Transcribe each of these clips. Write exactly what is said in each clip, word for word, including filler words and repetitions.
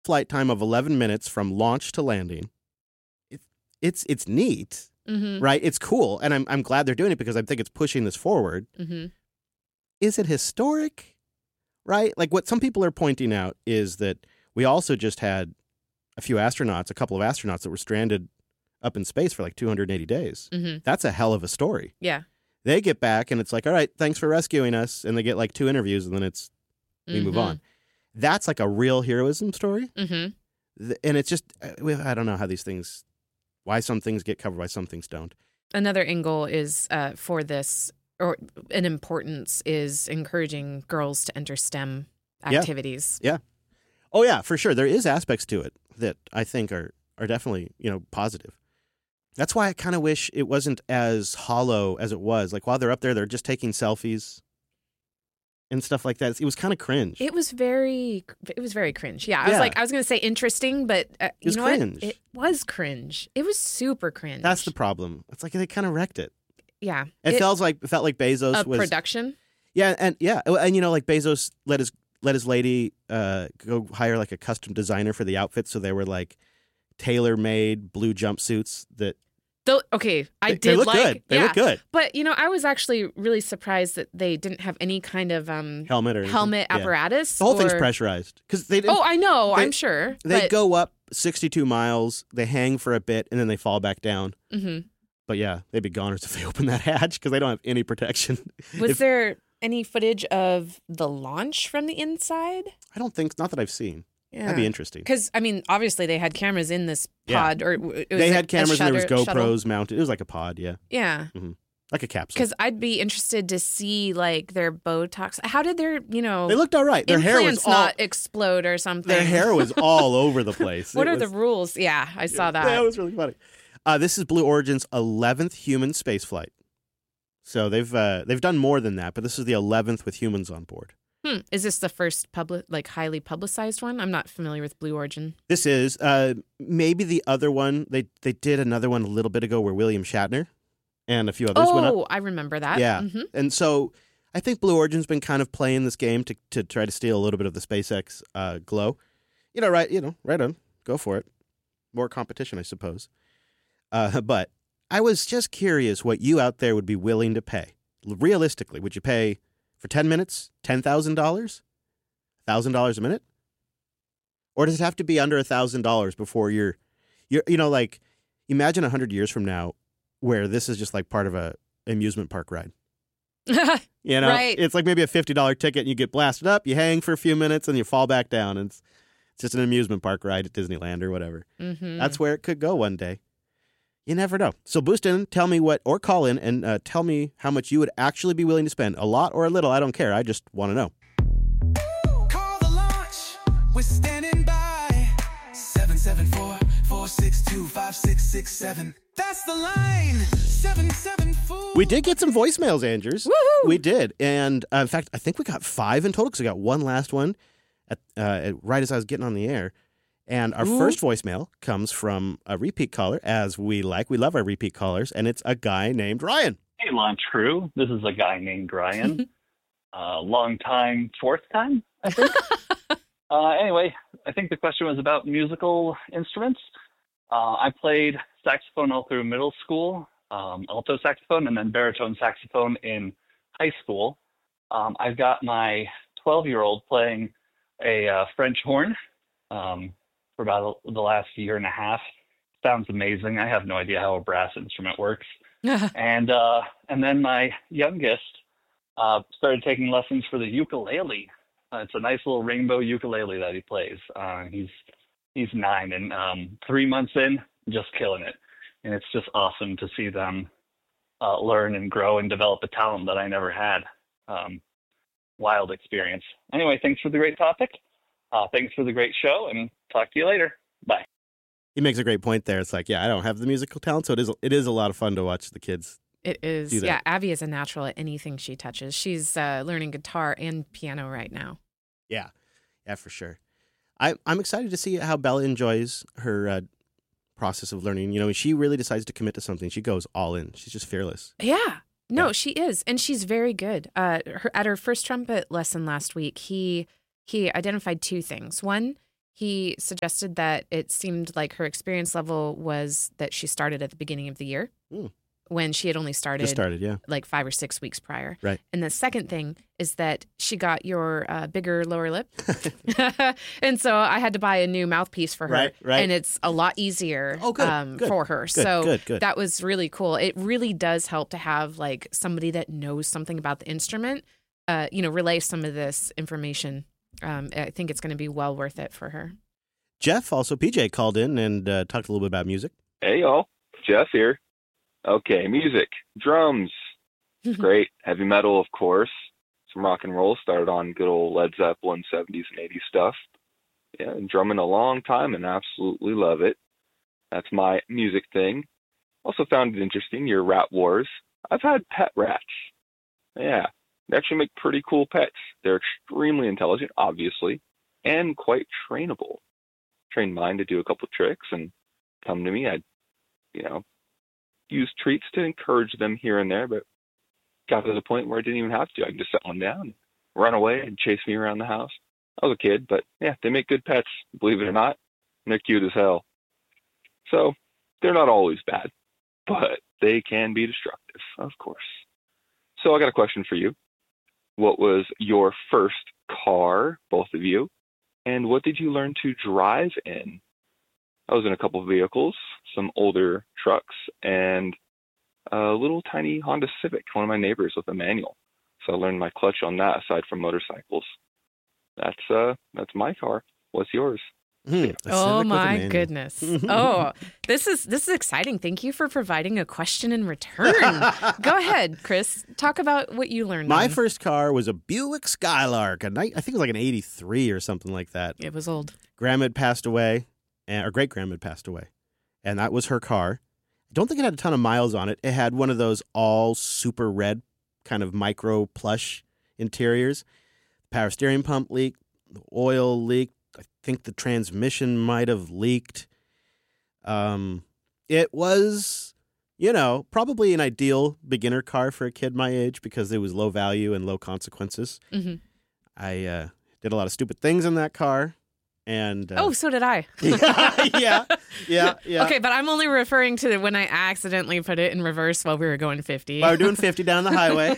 flight time of eleven minutes from launch to landing. It, it's it's neat, mm-hmm. right? It's cool, and I'm I'm glad they're doing it because I think it's pushing this forward. Mm-hmm. Is it historic? Right? Like what some people are pointing out is that we also just had a few astronauts, a couple of astronauts that were stranded up in space for like two hundred eighty days. Mm-hmm. That's a hell of a story. Yeah. They get back and it's like, all right, thanks for rescuing us. And they get like two interviews and then it's, we mm-hmm. move on. That's like a real heroism story. Mm-hmm. And it's just, I don't know how these things, why some things get covered, why some things don't. Another angle is uh, for this, or an importance is encouraging girls to enter STEM activities. Yeah. yeah. Oh, yeah, for sure. There is aspects to it that I think are, are definitely, you know, positive. That's why I kind of wish it wasn't as hollow as it was. Like while they're up there, they're just taking selfies and stuff like that. It was kind of cringe. It was very, it was very cringe. Yeah, I Yeah. was like, I was going to say interesting, but uh, you was know cringe. what? It was cringe. It was super cringe. That's the problem. It's like they kind of wrecked it. Yeah. It, felt like it felt like Bezos a was production. Yeah, and yeah, and you know, like Bezos let his let his lady uh, go hire like a custom designer for the outfits, so they were like tailor-made blue jumpsuits that. Though, okay, I they, did they look like. good. They yeah. look good. But you know, I was actually really surprised that they didn't have any kind of um, helmet or anything. helmet Yeah. apparatus. The whole or... thing's pressurized because they. Didn't, Oh, I know. they, I'm sure. They but... go up sixty-two miles. They hang for a bit and then they fall back down. Mm-hmm. But yeah, they'd be goners if they open that hatch because they don't have any protection. Was if, there any footage of the launch from the inside? I don't think, not that I've seen. Yeah. That'd be interesting. Because, I mean, obviously they had cameras in this pod. Yeah. or it was They a, had cameras a and there was shutter, GoPros shuttle. mounted. It was like a pod, yeah. Yeah. Mm-hmm. Like a capsule. Because I'd be interested to see, like, their Botox. How did their, you know... They looked all right. Their hair was all... not explode or something. Their hair was all over the place. What it are was, the rules? Yeah, I saw that. That was really funny. Uh, this is Blue Origin's eleventh human spaceflight. So they've uh, they've done more than that, but this is the eleventh with humans on board. Hmm. Is this the first public, like highly publicized one? I'm not familiar with Blue Origin. This is uh, maybe the other one. They they did another one a little bit ago where William Shatner and a few others oh, went up. Oh, I remember that. Yeah, mm-hmm. And so I think Blue Origin's been kind of playing this game to to try to steal a little bit of the SpaceX uh, glow. You know, right? You know, right on. Go for it. More competition, I suppose. Uh, but I was just curious what you out there would be willing to pay. Realistically, would you pay for ten minutes, ten thousand dollars? one thousand dollars a minute? Or does it have to be under one thousand dollars before you're, you're, you know, like, imagine one hundred years from now where this is just like part of a amusement park ride. You know, right. It's like maybe a fifty dollars ticket and you get blasted up, you hang for a few minutes and you fall back down. And it's, it's just an amusement park ride at Disneyland or whatever. Mm-hmm. That's where it could go one day. You never know. So boost in, tell me what, or call in and uh, tell me how much you would actually be willing to spend. A lot or a little, I don't care. I just want to know. Call the launch. We're standing by. seven seven four, four six two, five six six seven. That's the line. seven seven four. We did get some voicemails, Andrews. Woohoo! We did. And uh, in fact, I think we got five in total because we got one last one at, uh, right as I was getting on the air. And our Ooh. first voicemail comes from a repeat caller, as we like. We love our repeat callers, and it's a guy named Ryan. Hey, launch crew. This is a guy named Ryan. uh, long time, fourth time, I think. uh, anyway, I think the question was about musical instruments. Uh, I played saxophone all through middle school, um, alto saxophone, and then baritone saxophone in high school. Um, I've got my twelve-year-old playing a uh, French horn. Um, for about the last year and a half. Sounds amazing. I have no idea how a brass instrument works. and uh, and then my youngest uh, started taking lessons for the ukulele. Uh, it's a nice little rainbow ukulele that he plays. Uh, he's he's nine and um, three months in, just killing it. And it's just awesome to see them uh, learn and grow and develop a talent that I never had. Um, wild experience. Anyway, thanks for the great topic. Uh, thanks for the great show, and talk to you later. Bye. He makes a great point there. It's like, yeah, I don't have the musical talent, so it is it is a lot of fun to watch the kids. It is. do that. Yeah, Abby is a natural at anything she touches. She's uh, learning guitar and piano right now. Yeah, yeah, for sure. I, I'm excited to see how Bella enjoys her uh, process of learning. You know, when she really decides to commit to something, she goes all in. She's just fearless. Yeah. No, Yeah. she is. And she's very good. Uh, her, at her first trumpet lesson last week, he... He identified two things. One, he suggested that it seemed like her experience level was that she started at the beginning of the year Mm. when she had only started, Just started, yeah. like five or six weeks prior. Right. And the second thing is that she got your uh, bigger lower lip. And so I had to buy a new mouthpiece for her. Right, right. And it's a lot easier Oh, good, um, good, for her. good, so good, good. that was really cool. It really does help to have like somebody that knows something about the instrument, uh, you know, relay some of this information. Um, I think it's going to be well worth it for her. Jeff, also P J, called in and uh, talked a little bit about music. Hey, y'all. Jeff here. Okay, music. Drums. Great. Heavy metal, of course. Some rock and roll. Started on good old Led Zeppelin seventies and eighties stuff. Yeah, and drumming a long time and absolutely love it. That's my music thing. Also found it interesting, your rat wars. I've had pet rats. Yeah, they actually make pretty cool pets. They're extremely intelligent, obviously, and quite trainable. Trained mine to do a couple tricks and come to me. I'd, you know, use treats to encourage them here and there, but got to the point where I didn't even have to. I could just set one down, run away, and chase me around the house. I was a kid, but yeah, they make good pets, believe it or not, and they're cute as hell. So they're not always bad, but they can be destructive, of course. So I got a question for you. What was your first car, both of you, and what did you learn to drive in? I was in a couple of vehicles, some older trucks, and a little tiny Honda Civic, one of my neighbors with a manual. So I learned my clutch on that aside from motorcycles. That's uh, that's my car. What's yours? Mm, a Oh Civic with a my manual. goodness. Oh, this is this is exciting. Thank you for providing a question in return. Go ahead, Chris. Talk about what you learned. My on. first car was a Buick Skylark. A night, I think it was like an eighty-three or something like that. It was old. Grandma had passed away, and, or great-grandma had passed away, and that was her car. I don't think it had a ton of miles on it. It had one of those all super red kind of micro plush interiors. Power steering pump leaked. The oil leaked. I think the transmission might have leaked. Um, it was, you know, probably an ideal beginner car for a kid my age because it was low value and low consequences. Mm-hmm. I uh, did a lot of stupid things in that car. And uh, Oh, so did I. yeah, yeah, yeah. Okay, but I'm only referring to when I accidentally put it in reverse while we were going fifty. While we're doing fifty down the highway.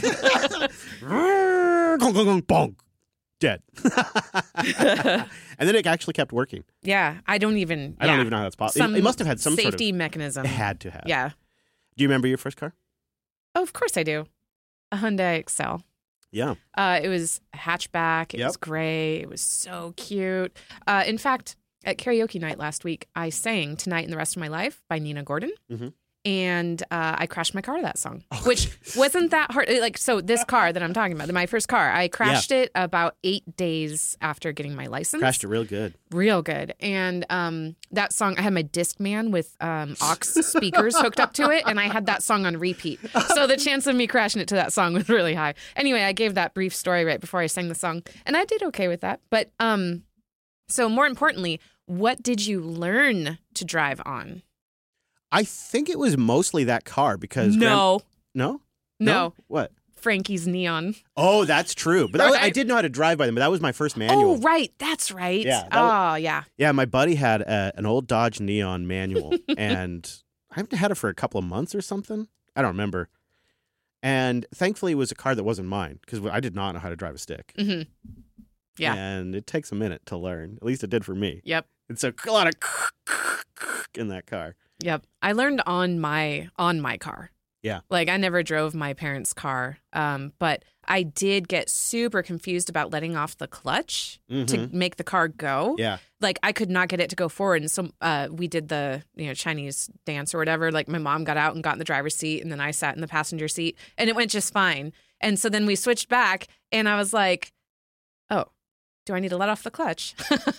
Gong, gong, gong, bonk. Dead. And then it actually kept working. Yeah, I don't even. I don't yeah. even know how that's possible. Some It must have had some safety sort of mechanism. It had to have. Yeah. Do you remember your first car? Oh, of course I do. A Hyundai Excel. Yeah. Uh, it was a hatchback. It Yep. was gray. It was so cute. Uh, in fact, at karaoke night last week, I sang "Tonight and the Rest of My Life" by Nina Gordon. Mhm. And uh, I crashed my car to that song, which wasn't that hard. Like, so this car that I'm talking about, my first car, I crashed it about eight days after getting my license. Crashed it real good. Real good. And um, that song, I had my Discman with um, aux speakers hooked up to it, and I had that song on repeat. So the chance of me crashing it to that song was really high. Anyway, I gave that brief story right before I sang the song, and I did okay with that. But um, so more importantly, what did you learn to drive on? I think it was mostly that car because No. Gran- no, No. What? Frankie's Neon. Oh, that's true. But that was- I Right. did know how to drive by them. But that was my first manual. Oh, right. That's right. Yeah, that oh, yeah. Yeah, my buddy had a, an old Dodge Neon manual, and I haven't had it for a couple of months or something. I don't remember. And thankfully, it was a car that wasn't mine because I did not know how to drive a stick. hmm Yeah. And it takes a minute to learn. At least it did for me. Yep. It's a lot of in that car. Yep. I learned on my on my car. Yeah. Like I never drove my parents' car, um, but I did get super confused about letting off the clutch to Mhm. make the car go. Yeah. Like I could not get it to go forward, and so uh, we did the you know Chinese dance or whatever. Like my mom got out and got in the driver's seat, and then I sat in the passenger seat, and it went just fine. And so then we switched back, and I was like, "Oh, do I need to let off the clutch?"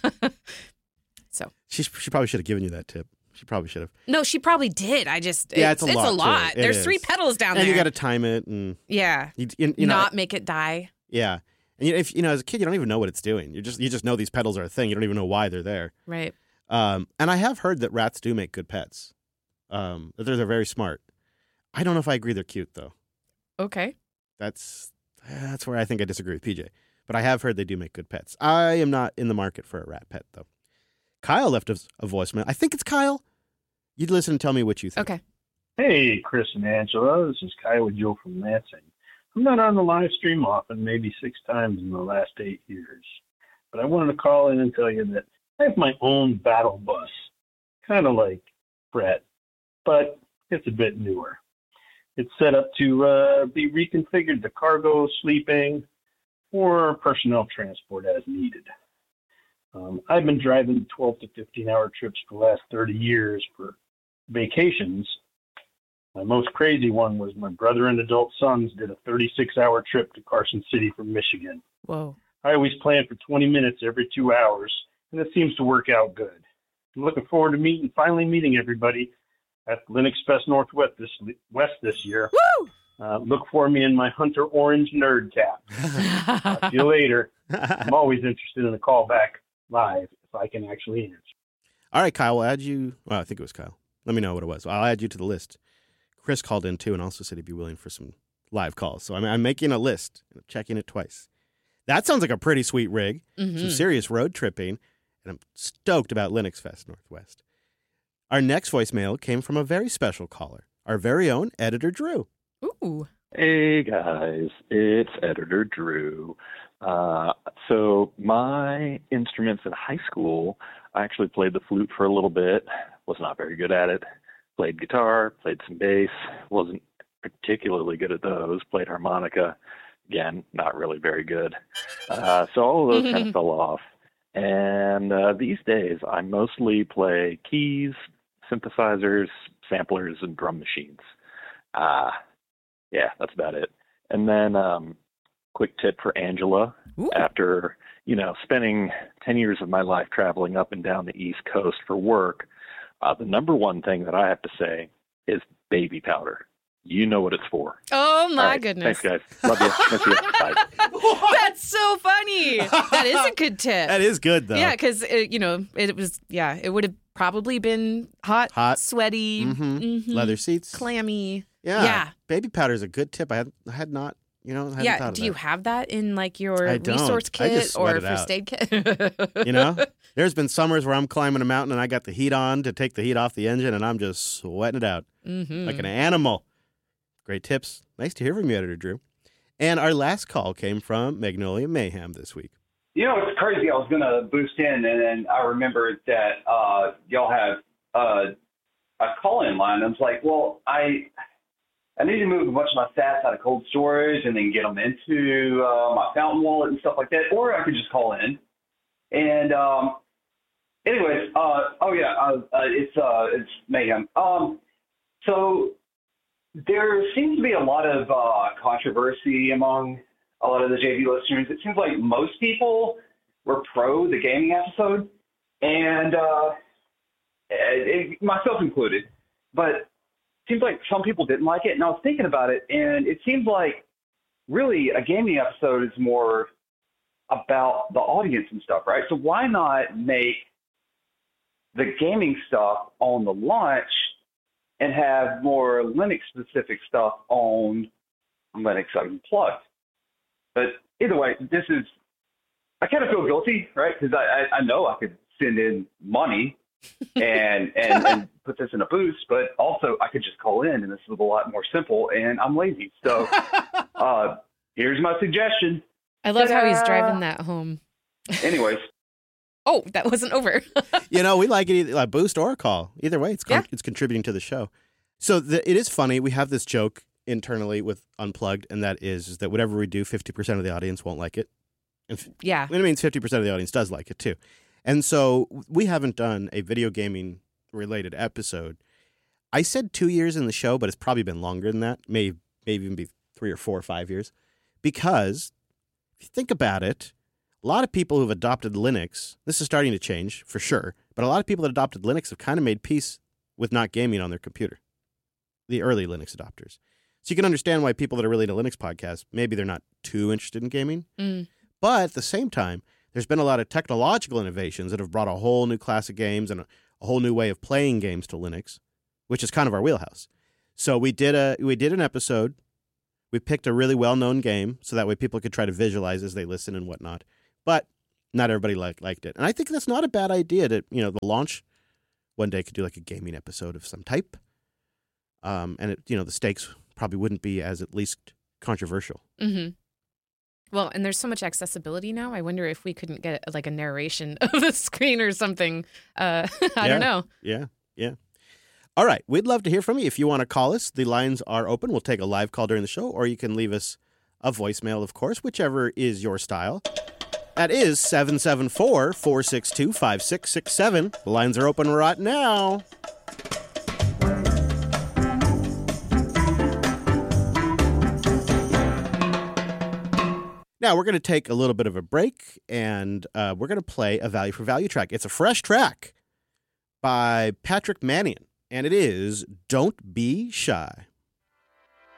so She, she probably should have given you that tip. She probably should have. no, she probably did. I just Yeah, it's a it's lot, a too. lot. It There's is. three pedals down And there. you got to time it, and yeah, you, you, you know, not make it die. yeah. And you, if you know, as a kid, you don't even know what it's doing. You just you just know these pedals are a thing. You don't even know why they're there. Right. Um, and I have heard that rats do make good pets. Um, that they're, they're very smart. I don't know if I agree they're cute though. Okay. That's that's where I think I disagree with P J. but I have heard they do make good pets. I am not in the market for a rat pet, though. Kyle left us a voicemail. I think it's Kyle. You'd listen and tell me what you think. Okay. Hey, Chris and Angela. This is Kyle Joe from Lansing. I'm not on the live stream often, maybe six times in the last eight years. But I wanted to call in and tell you that I have my own battle bus, kind of like Brett, but it's a bit newer. It's set up to uh, be reconfigured to cargo, sleeping, or personnel transport as needed. Um, I've been driving twelve to fifteen hour trips for the last thirty years for vacations. My most crazy one was my brother and adult sons did a thirty-six hour trip to Carson City from Michigan. Whoa. I always plan for twenty minutes every two hours, and it seems to work out good. I'm looking forward to meeting, finally meeting everybody at Linux Fest Northwest this, West this year. Woo! Uh, look for me in my Hunter Orange nerd cap. See you later. I'm always interested in a call back live if I can actually answer. All right, Kyle, we'll add you. Well, I think it was Kyle. Let me know what it was. I'll add you to the list. Chris called in, too, and also said he'd be willing for some live calls. So I'm, I'm making a list, checking it twice. That sounds like a pretty sweet rig. Mm-hmm. Some serious road tripping, and I'm stoked about Linux Fest Northwest. Our next voicemail came from a very special caller, our very own Editor Drew. Ooh. Hey guys, it's Editor Drew. Uh, so my instruments in high school, I actually played the flute for a little bit, was not very good at it. Played guitar, played some bass, wasn't particularly good at those. Played harmonica, again, not really very good. Uh, so all of those kind of fell off. And uh, these days, I mostly play keys, synthesizers, samplers, and drum machines. Uh, yeah, that's about it. And then, um, quick tip for Angela. Ooh. After, you know, spending ten years of my life traveling up and down the East Coast for work, uh, the number one thing that I have to say is baby powder. You know what it's for. Oh, my All right, goodness. Thanks, guys. Love you. Miss you. Bye. That's so funny. That is a good tip. That is good, though. Yeah, because, you know, it was, yeah, it would have probably been hot, Hot. sweaty, Mm-hmm. mhm, Leather seats. clammy. Yeah. Yeah. Baby powder is a good tip. I had, I had not, you know, hadn't Yeah, thought of do you that. have that in, like, your I don't. resource I kit just sweat or it out. first aid kit? You know, there's been summers where I'm climbing a mountain and I got the heat on to take the heat off the engine, and I'm just sweating it out Mm-hmm. like an animal. Great tips. Nice to hear from you, Editor Drew. And our last call came from Magnolia Mayhem this week. You know, it's crazy. I was going to boost in, and then I remembered that uh, y'all have uh, a call-in line. I was like, well, I I need to move a bunch of my stats out of cold storage and then get them into uh, my Fountain wallet and stuff like that, or I could just call in. And um, anyways, uh, oh yeah, uh, uh, it's uh, it's Mayhem. Um, so there seems to be a lot of uh, controversy among a lot of the J V listeners. It seems like most people were pro the gaming episode, and uh, it, it, myself included. But it seems like some people didn't like it, and I was thinking about it, and it seems like really a gaming episode is more about the audience and stuff, right? So why not make the gaming stuff on the launch and have more Linux-specific stuff on Linux Unplugged? But either way, this is, I kind of feel guilty, right? Because I, I, I know I could send in money and, and and put this in a boost, but also I could just call in, and this is a lot more simple, and I'm lazy. So uh, here's my suggestion. I love how he's Ta-da! driving that home. Anyways. Oh, that wasn't over. You know, we like it either like boost or a call. Either way, it's con- Yeah. it's contributing to the show. So the, it is funny. We have this joke internally with Unplugged, and that is, is that whatever we do, fifty percent of the audience won't like it. And f- Yeah. it means fifty percent of the audience does like it, too. And so we haven't done a video gaming related episode. I said two years in the show, but it's probably been longer than that. May, maybe even be three or four or five years. Because if you think about it, a lot of people who've adopted Linux, this is starting to change for sure, but a lot of people that adopted Linux have kind of made peace with not gaming on their computer. The early Linux adopters. So you can understand why people that are really into Linux podcasts, maybe they're not too interested in gaming. Mm. But at the same time, there's been a lot of technological innovations that have brought a whole new class of games and a, a whole new way of playing games to Linux, which is kind of our wheelhouse. So we did a we did an episode We picked a really well-known game so that way people could try to visualize as they listen and whatnot. But not everybody liked liked it. And I think that's not a bad idea to, you know, the launch one day could do like a gaming episode of some type. Um, and, it, you know, the stakes probably wouldn't be as at least controversial. Mm-hmm. Well, and there's so much accessibility now. I wonder if we couldn't get like a narration of the screen or something. Uh, I yeah. don't know. Yeah, yeah. All right. We'd love to hear from you. If you want to call us, the lines are open. We'll take a live call during the show, or you can leave us a voicemail, of course, whichever is your style. That is seven seven four, four six two, five six six seven. The lines are open right now. Now, we're going to take a little bit of a break, and uh, we're going to play a Value for Value track. It's a fresh track by Patrick Mannion, and it is Don't Be Shy.